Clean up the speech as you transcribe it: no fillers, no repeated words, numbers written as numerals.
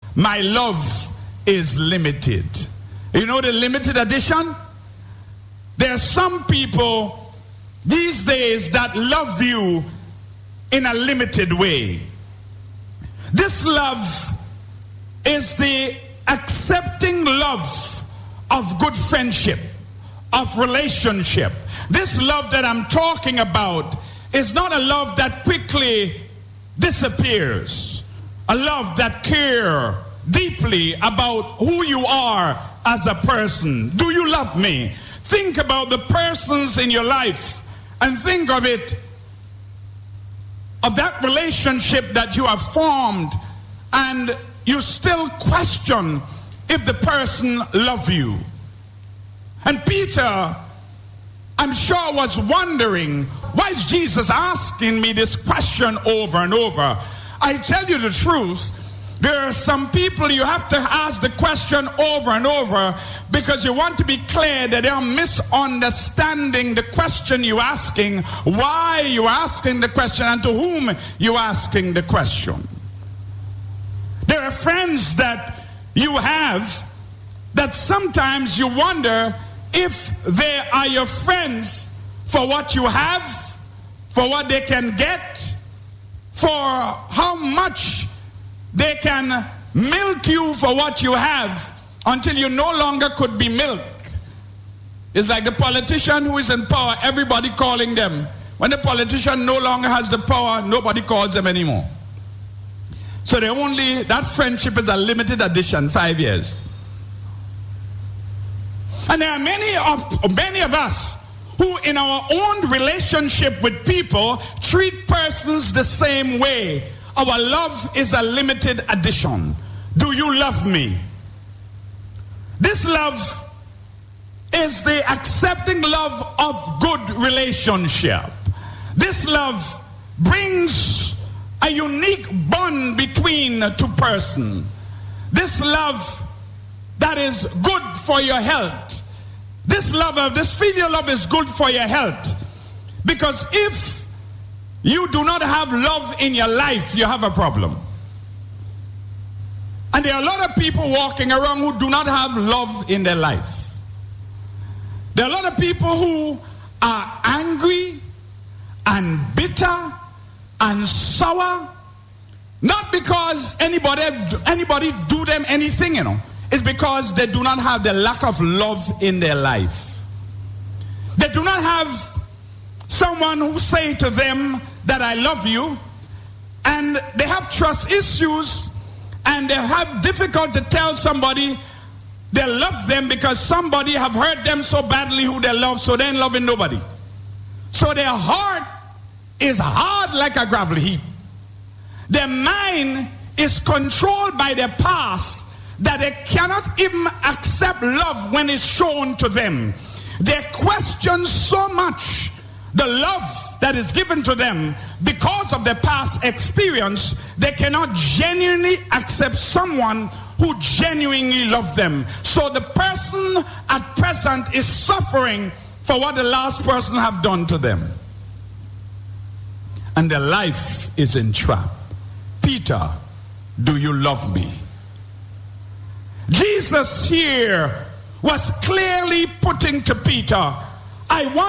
my love is limited. You know the limited edition? There are some people these days that love you in a limited way. This love is the accepting love of good friendship, of relationship. This love that I'm talking about is not a love that quickly disappears. A love that cares deeply about who you are as a person. Do you love me? Think about the persons in your life and think of it, of that relationship that you have formed, and you still question if the person loves you. And Peter, I'm sure, was wondering, why is Jesus asking me this question over and over? I tell you the truth, there are some people you have to ask the question over and over because you want to be clear that they are misunderstanding the question you're asking, why you're asking the question, and to whom you're asking the question. There are friends that you have that sometimes you wonder if they are your friends for what you have, for what they can get, for how much they can milk you for what you have until you no longer could be milked. It's like the politician who is in power, everybody calling them. When the politician no longer has the power, nobody calls them anymore. So that friendship is a limited edition, 5 years. And there are many of us who in our own relationship with people treat persons the same way. Our love is a limited edition. Do you love me? This love is the accepting love of good relationship. This love brings a unique bond between two persons. This love that is good for your health. This filial love is good for your health. Because if you do not have love in your life, you have a problem. And there are a lot of people walking around who do not have love in their life. There are a lot of people who are angry and bitter and sour, not because anybody do them anything, It's because they do not have the lack of love in their life. They do not have someone who say to them that I love you, and they have trust issues, and they have difficult to tell somebody they love them because somebody have hurt them so badly who they love, so they ain't loving nobody. So their heart is hard like a gravel heap. Their mind is controlled by their past, that they cannot even accept love when it's shown to them. They question so much the love that is given to them because of their past experience, they cannot genuinely accept someone who genuinely loves them. So the person at present is suffering for what the last person have done to them. And their life is in trap. Peter, do you love me? Jesus here was clearly putting to Peter, I want